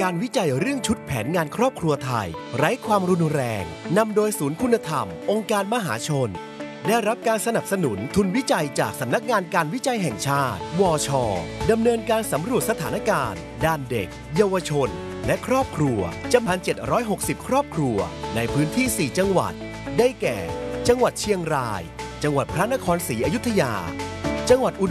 การวิจัยเรื่องชุดแผนงานครอบครัวไทยไร้ความรุนแรงนำโดยศูนย์คุณธรรมองค์การมหาชนได้รับการสนับสนุนทุนวิจัยจากสำนักงานการวิจัยแห่งชาติวช.ดำเนินการสำรวจสถานการณ์ด้านเด็กเยาวชนและครอบครัวจำนวน760 ครอบครัวในพื้นที่ 4 จังหวัดได้แก่จังหวัดเชียงรายจังหวัดพระนครศรีอยุธยาจังหวัดอุ